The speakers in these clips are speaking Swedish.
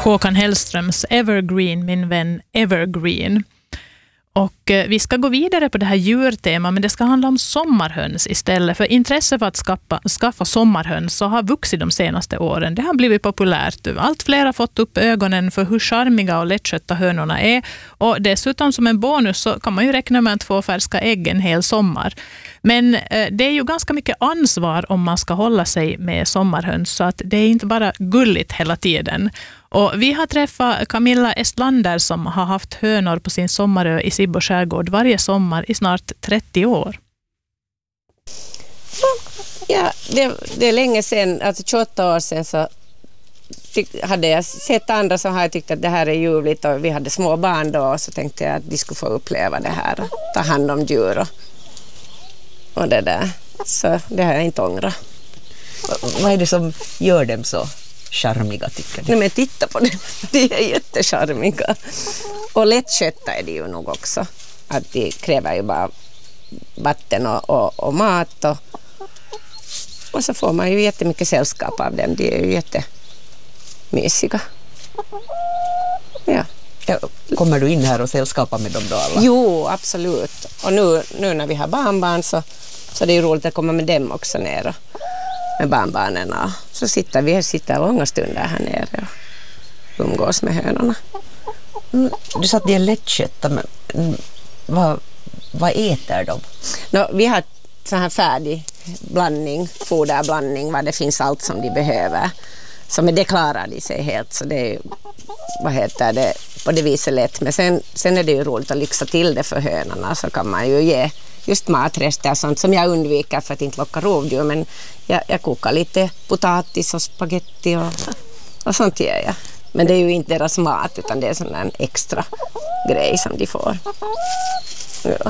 Håkan Hellströms Evergreen, min vän Evergreen. Och vi ska gå vidare på det här djurtemat, men det ska handla om sommarhöns istället. För intresse för att skaffa sommarhöns så har vuxit de senaste åren. Det har blivit populärt. Allt fler har fått upp ögonen för hur charmiga och lättskötta hönorna är. Och dessutom som en bonus så kan man ju räkna med att få färska ägg en hel sommar. Men det är ju ganska mycket ansvar om man ska hålla sig med sommarhöns, så att det är inte bara gulligt hela tiden. Och vi har träffat Camilla Estlander som har haft hönor på sin sommarö i Sibbo skärgård varje sommar i snart 30 år. Ja, det är länge sedan, alltså 28 år sedan så hade jag sett andra som har tyckt att det här är ljuvligt, och vi hade små barn då, och så tänkte jag att de skulle få uppleva det här och ta hand om djur och det där. Så det har jag inte ångrat. Vad är det som gör dem så charmiga, tycker du? Nej, men titta på dem, de är jättecharmiga. Och lättskötta är det ju nog också. Att de kräver ju bara vatten och mat. Och så får man ju jättemycket sällskap av dem. De är ju jättemysiga. Ja. Kommer du in här och sällskapar med dem då alla? Jo, absolut. Och nu när vi har barnbarn så är det ju roligt att komma med dem också ner med barnbarnen. Så vi sitter långa stunder här nere och umgås med hönorna. Du sa att de är lättskötta, men vad äter de? Vi har så här färdig blandning, foderblandning, vad det finns allt som de behöver. Så med det klarar de sig helt, så det är, på det viset lätt. Men sen är det ju roligt att lyxa till det för hönorna, så kan man ju ge just matrester och sånt som jag undviker för att inte locka rovdjur, men jag kokar lite potatis och spaghetti och sånt ger jag. Men det är ju inte deras mat, utan det är sån en extra grej som de får. Ja.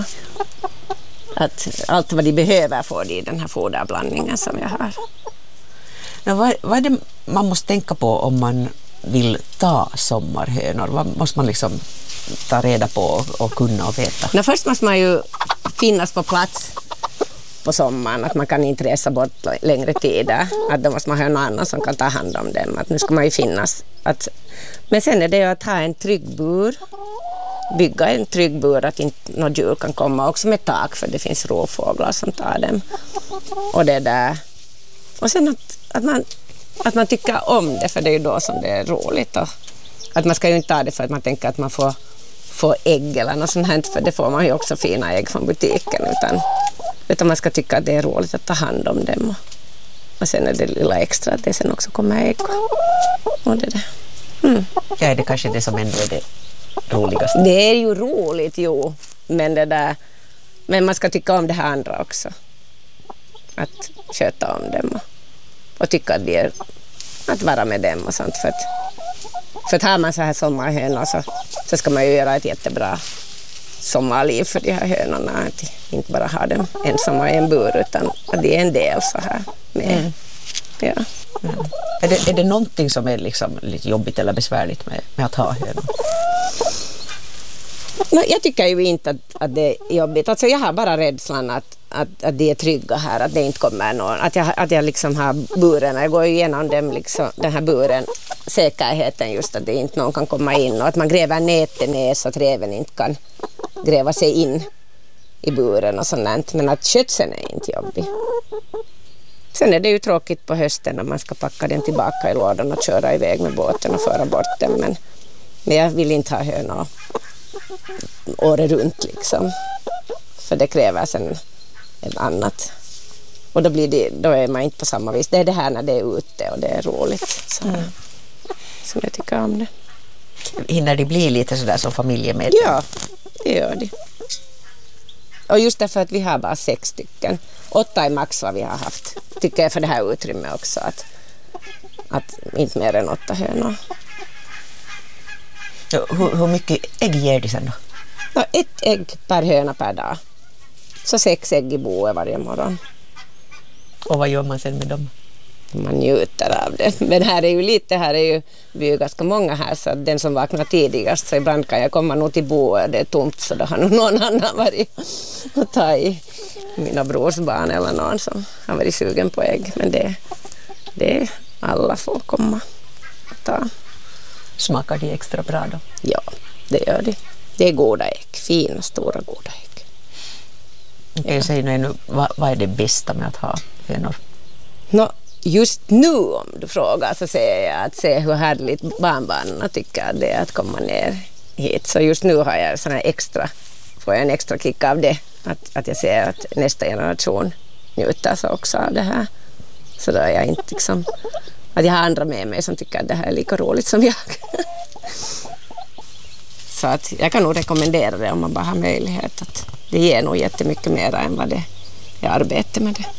Att allt vad de behöver får de i den här foderblandningen som jag har. Vad är det man måste tänka på om man vill ta sommarhönor? Vad måste man liksom ta reda på och kunna och veta? Först måste man ju finnas på plats på sommaren, att man kan inte resa bort längre tider, att då måste man ha någon annan som kan ta hand om dem, att nu ska man ju finnas. Men sen är det ju att ha en trygg bur, bygga en trygg bur, att inte något djur kan komma, också med tak, för det finns rovfåglar som tar dem. Och det där. Och sen att man tycker om det, för det är ju då som det är roligt. Och att man ska ju inte ta det för att man tänker att man får ägg eller något sånt här, för det får man ju också fina ägg från butiken, utan man ska tycka att det är roligt att ta hand om dem. Och sen är det lilla extra att det sen också kommer ägg. Och det där. Ja, är det kanske det som ändå är det roligaste? Det är ju roligt, jo. Men man ska tycka om det här andra också. Att sköta om dem och tycka att det är att vara med dem och sånt. För att har man så här sommarhönor så ska man ju göra ett jättebra sommarliv för de här hönorna. Att inte bara ha dem ensamma i en bur, utan att det är en del så här med. Ja. Är det någonting som är liksom lite jobbigt eller besvärligt med att ha hönor? Jag tycker ju inte att det är jobbigt. Alltså jag har bara rädslan att de är trygga här, att det inte kommer någon. Att jag liksom har buren, jag går igenom dem liksom, den här buren, säkerheten just att det inte någon kan komma in, och att man gräver nätet ner så att räven inte kan gräva sig in i buren och sånt. Men att skötseln är inte jobbig. Sen är det ju tråkigt på hösten när man ska packa den tillbaka i lådan och köra iväg med båten och föra bort den. Men jag vill inte ha hönor året runt liksom. För det kräver sen ett annat. Och då är man inte på samma vis. Det är det här när det är ute och det är roligt. Som jag tycker om det. Hinner det bli lite sådär som familjemedlem? Ja, det gör det. Och just därför att vi har bara 6 stycken. 8 är max vad vi har haft. Tycker jag för det här utrymmet också. Att inte mer än 8 hönor. Hur mycket ägg ger de sen då? 1 ägg per höna per dag. Så 6 ägg i boet varje morgon. Och vad gör man sen med dem? Man njuter av det. Men vi är ju ganska många här, så den som vaknar tidigast, så ibland kan jag komma nog till boet, det är tomt, så då har nog någon annan varit och ta i mina brorsbarn eller någon som har varit sugen på ägg. Men det alla får komma och ta. smakar de extra bra då? Ja, det gör det. Det är goda ägg, fina, stora goda ägg. Okej, säg nu ännu, vad är det bästa med att ha hönor? Just nu om du frågar så säger jag att se hur härligt barnbarnen tycker det är att komma ner hit. Så just nu har jag får jag en extra kick av det. Att jag ser att nästa generation njuter så också av det här. Så då är jag inte liksom, att jag har andra med mig som tycker att det här är lika roligt som jag. Så att jag kan nog rekommendera det om man bara har möjlighet. Att det ger nog jättemycket mer än vad det är arbete med det.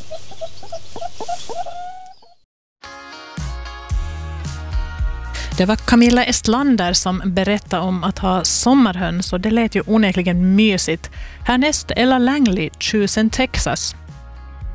Det var Camilla Estlander som berättade om att ha sommarhöns och det lät ju onekligen mysigt. Härnäst Ella Langley, Choose in Texas.